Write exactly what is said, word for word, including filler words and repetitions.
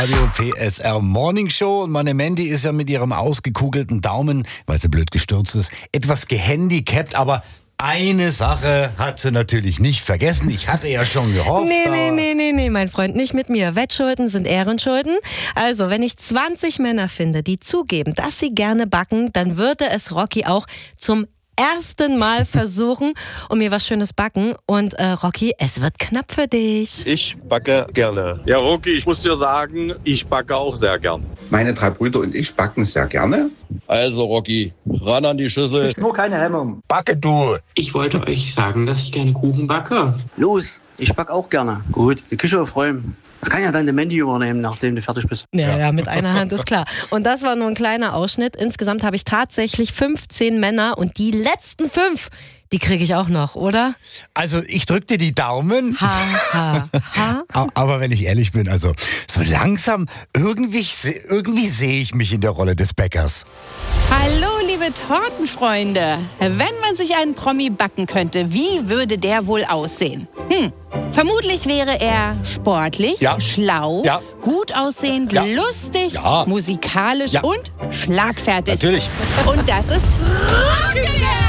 Radio P S R Morning Show und meine Mandy ist ja mit ihrem ausgekugelten Daumen, weil sie blöd gestürzt ist, etwas gehandicapt, aber eine Sache hat sie natürlich nicht vergessen. Ich hatte ja schon gehofft. Nee, nee, nee, nee, nee, mein Freund, nicht mit mir. Wettschulden sind Ehrenschulden. Also, wenn ich zwanzig Männer finde, die zugeben, dass sie gerne backen, dann würde es Rocky auch zum ersten Mal versuchen und mir was Schönes backen. Und äh, Rocky, es wird knapp für dich. Ich backe gerne. Ja, Rocky, ich muss dir sagen, ich backe auch sehr gern. Meine drei Brüder und ich backen sehr gerne. Also Rocky, ran an die Schüssel. Nur keine Hemmung. Backe du. Ich wollte euch sagen, dass ich gerne Kuchen backe. Los, ich back auch gerne. Gut, die Küche aufräumen. Das kann ja dann der Mandy übernehmen, nachdem du fertig bist. Ja, ja, mit einer Hand ist klar. Und das war nur ein kleiner Ausschnitt. Insgesamt habe ich tatsächlich fünfzehn Männer und die letzten fünf, die kriege ich auch noch, oder? Also ich drück dir die Daumen. Ha, ha, ha. Aber wenn ich ehrlich bin, also so langsam, irgendwie, irgendwie sehe ich mich in der Rolle des Bäckers. Hallo, liebe Tortenfreunde. Wenn man sich einen Promi backen könnte, wie würde der wohl aussehen? Hm. Vermutlich wäre er sportlich, ja. schlau, ja. gut aussehend, ja. lustig, ja. musikalisch ja. und schlagfertig. Natürlich. Und das ist Rocky.